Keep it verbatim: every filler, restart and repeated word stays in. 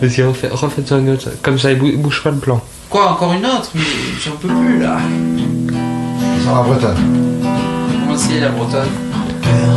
Vas-y, refais, refais-toi une autre. Comme ça, il bou- bouge pas le plan. Quoi, encore une autre? Mais j'en peux plus là. Sur la Bretonne. Comment c'est la bretonne?